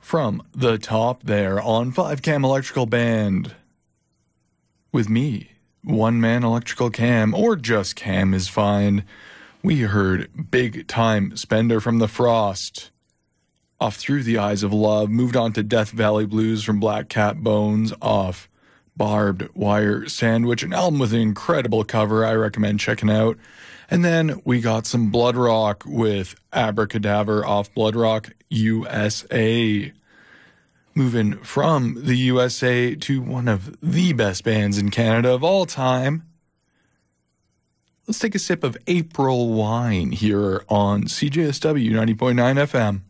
From the top there on 5Cam Electrical Band. With me, One Man Electrical Cam, or just Cam is fine. We heard Big Time Spender from The Frost. Off Through the Eyes of Love, moved on to Death Valley Blues from Black Cat Bones, off Barbed Wire Sandwich, an album with an incredible cover I recommend checking out. And then we got some Blood Rock with Abracadaver off Blood Rock USA. Moving from the USA to one of the best bands in Canada of all time. Let's take a sip of April Wine here on CJSW 90.9 FM.